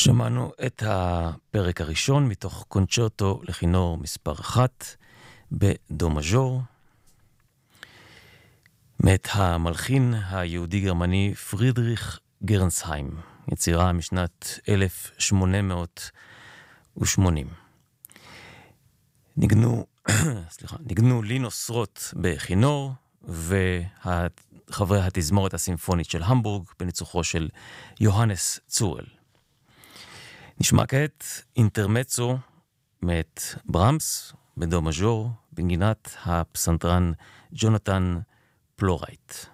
שמענו את הפרק הראשון מתוך קונצ'רטו לכינור מספר 1 בדו מז'ור, מאת המלחין היהודי-גרמני פרידריך גרנסהיים, יצירה משנת 1880. ניגנו לינוס רוט בכינור, וחברי התזמורת הסימפונית של המבורג בניצוחו של יוהנס צורל. נשמע כעת אינטרמצו מאת ברמס בדו מז'ור בנגינת הפסנתרן ג'ונתן פלורייט.